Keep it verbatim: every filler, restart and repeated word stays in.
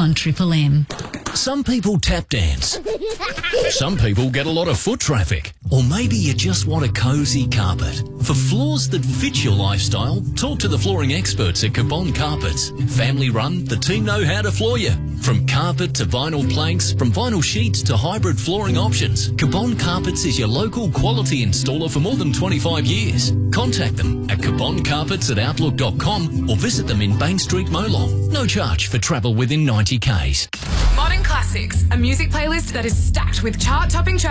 on Triple M. Some people tap dance. Some people get a lot of foot traffic. Or maybe you just want a cosy carpet. For floors that fit your lifestyle, talk to the flooring experts at Cabon Carpets. Family run, the team know how to floor you. From carpet to vinyl planks, from vinyl sheets to hybrid flooring options, Cabon Carpets is your local quality installer for more than twenty-five years. Contact them at cabon carpets at outlook dot com or visit them in Bank Street, Molong. No charge for travel within ninety kays. Modern Classics, a music playlist that is stacked with chart-topping tracks